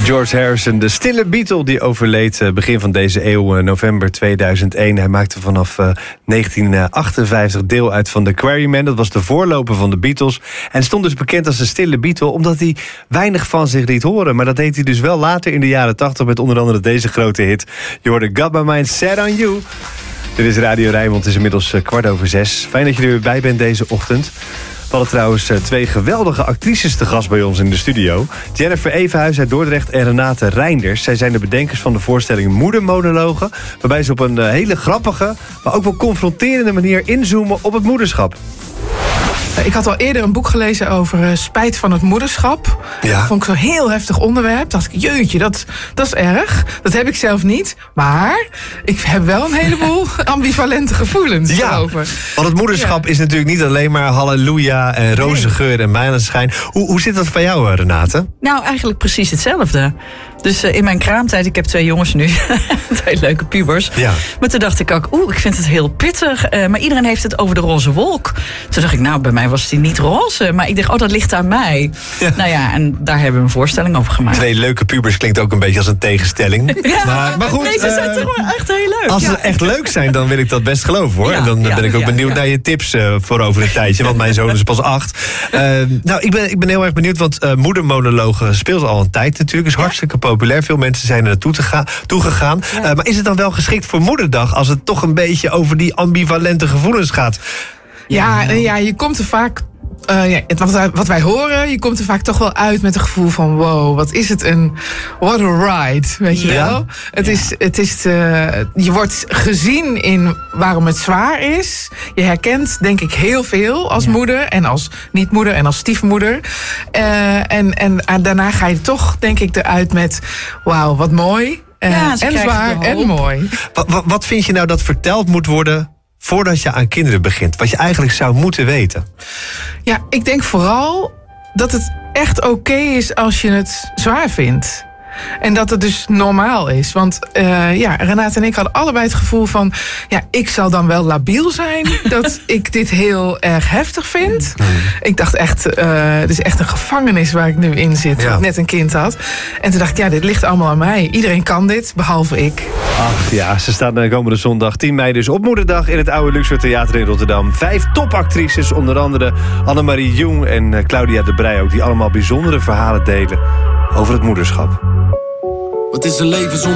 George Harrison, de stille Beatle, die overleed begin van deze eeuw, november 2001. Hij maakte vanaf 1958 deel uit van The Quarrymen. Dat was de voorloper van de Beatles. En stond dus bekend als de stille Beatle, omdat hij weinig van zich liet horen. Maar dat deed hij dus wel later in de jaren 80 met onder andere deze grote hit. Je hoorde Got My Mind Set On You. Dit is Radio Rijnmond, het is inmiddels 5:15. Fijn dat je er weer bij bent deze ochtend. We hadden trouwens 2 geweldige actrices te gast bij ons in de studio. Jennifer Evenhuis uit Dordrecht en Renate Reinders. Zij zijn de bedenkers van de voorstelling Moedermonologen, waarbij ze op een hele grappige, maar ook wel confronterende manier inzoomen op het moederschap. Ik had al eerder een boek gelezen over spijt van het moederschap. Ja. Dat vond ik zo'n heel heftig onderwerp. Dacht ik, jeetje, dat is erg. Dat heb ik zelf niet. Maar ik heb wel een heleboel ambivalente gevoelens erover. Want het moederschap is natuurlijk niet alleen maar halleluja en roze geur en maneschijn. Hoe zit dat bij jou, Renate? Nou, eigenlijk precies hetzelfde. Dus in mijn kraamtijd, ik heb 2 jongens nu, 2 leuke pubers. Ja. Maar toen dacht ik ook, ik vind het heel pittig. Maar iedereen heeft het over de roze wolk. Toen dacht ik, nou, bij mij was die niet roze. Maar ik dacht, dat ligt aan mij. Ja. Nou ja, en daar hebben we een voorstelling over gemaakt. 2 leuke pubers klinkt ook een beetje als een tegenstelling. Ja, maar goed. Deze zijn toch wel echt heel leuk. Als ze echt leuk zijn, dan wil ik dat best geloven, hoor. Ja, en dan ben ik ook benieuwd naar je tips voor over een tijdje. Want mijn zoon is pas 8. Nou, ik ben heel erg benieuwd, want Moedermonologen speelt al een tijd natuurlijk. Is hartstikke populair. Veel mensen zijn er naartoe toegegaan. Ja. Maar is het dan wel geschikt voor Moederdag, als het toch een beetje over die ambivalente gevoelens gaat? Ja, je komt er vaak... wat wij horen, je komt er vaak toch wel uit met een gevoel van wow, wat is het what a ride, weet je wel? Je wordt gezien in waarom het zwaar is. Je herkent, denk ik, heel veel als moeder en als niet-moeder en als stiefmoeder. En daarna ga je toch, denk ik, eruit met wauw, wat mooi. En zwaar en mooi. Wat vind je nou dat verteld moet worden voordat je aan kinderen begint? Wat je eigenlijk zou moeten weten? Ja, ik denk vooral dat het echt oké is als je het zwaar vindt. En dat het dus normaal is. Want Renate en ik hadden allebei het gevoel van... ik zal dan wel labiel zijn dat ik dit heel erg heftig vind. Ik dacht echt, het is echt een gevangenis waar ik nu in zit. Ja. Ik net een kind had. En toen dacht ik, dit ligt allemaal aan mij. Iedereen kan dit, behalve ik. Ach ja, ze staat de komende zondag 10 mei dus op Moederdag in het Oude Luxor Theater in Rotterdam. 5 topactrices, onder andere Annemarie Jong en Claudia de Breij ook, die allemaal bijzondere verhalen delen over het moederschap. Wat is een leven zonder